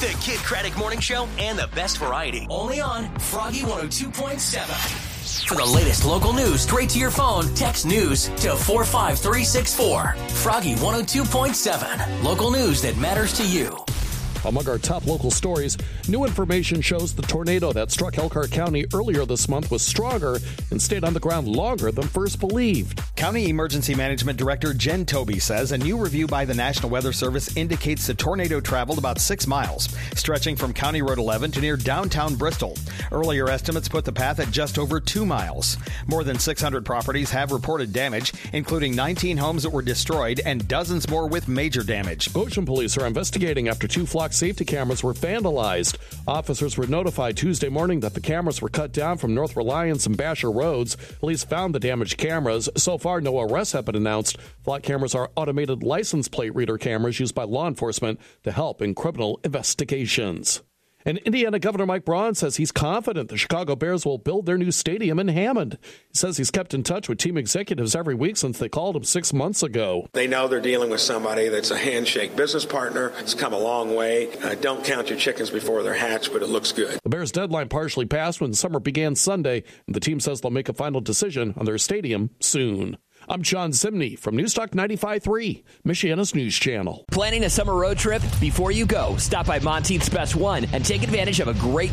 The Kid Craddock Morning Show and the best variety. Only on Froggy 102.7. For the latest local news straight to your phone, text news to 45364. Froggy 102.7. Local news that matters to you. Among our top local stories, new information shows the tornado that struck Elkhart County earlier this month was stronger and stayed on the ground longer than first believed. County Emergency Management Director Jen Toby says a new review by the National Weather Service indicates the tornado traveled about 6 miles, stretching from County Road 11 to near downtown Bristol. Earlier estimates put the path at just over 2 miles. More than 600 properties have reported damage, including 19 homes that were destroyed and dozens more with major damage. Goshen police are investigating after 2 flock safety cameras were vandalized. Officers were notified Tuesday morning that the cameras were cut down from North Reliance and Basher Roads. Police found the damaged cameras. So far, no arrests have been announced. Flock cameras are automated license plate reader cameras used by law enforcement to help in criminal investigations. And Indiana Governor Mike Braun says he's confident the Chicago Bears will build their new stadium in Hammond. He says he's kept in touch with team executives every week since they called him 6 months ago. They know they're dealing with somebody that's a handshake business partner. It's come a long way. Don't count your chickens before they're hatched, but it looks good. The Bears' deadline partially passed when summer began Sunday, and the team says they'll make a final decision on their stadium soon. I'm John Zimney from Newstalk 95.3, Michiana's news channel. Planning a summer road trip? Before you go, stop by Monteith's Best One and take advantage of a great